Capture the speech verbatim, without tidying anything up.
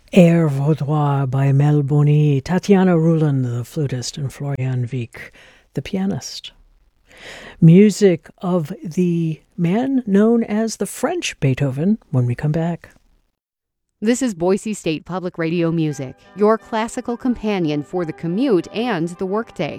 Air Vaudois by Mel Boni, Tatiana Rulin, the flutist, and Florian Wieck, the pianist. Music of the man known as the French Beethoven when we come back. This is Boise State Public Radio Music, your classical companion for the commute and the workday.